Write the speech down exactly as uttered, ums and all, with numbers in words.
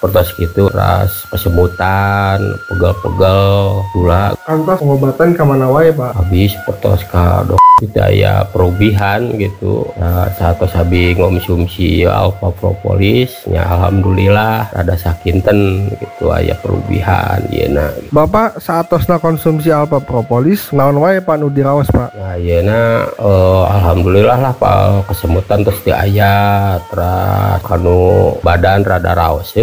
seperti gitu, ras kesemutan, pegel-pegel gula. Kantos pengobatan kemana wae Pak? Habis seperti ka dok daya perubahan gitu. Nah, saat sabi ngomsumsi alfa propolis nya alhamdulillah rada sakinten gitu aya perubahan yeuna. Bapak saatosna konsumsi alfa propolis naon wae Pak nu diraos Pak? Nah yeuna eh, alhamdulillah lah Pak kesemutan terus di aya terus kanu badan rada raos